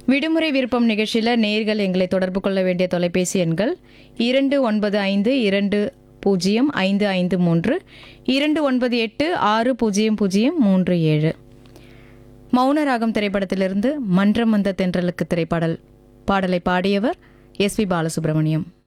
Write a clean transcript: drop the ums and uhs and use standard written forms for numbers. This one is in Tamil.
விடுமுறை விருப்பம் நிகழ்ச்சியில் நேயர்கள் எங்களை தொடர்பு கொள்ள வேண்டிய தொலைபேசி எண்கள் 2952205553 29860037. மௌனராகம் திரைப்படத்திலிருந்து மன்றம் வந்த தென்றலுக்கு பாடலை பாடியவர் எஸ்.பி. பாலசுப்ரமணியம்.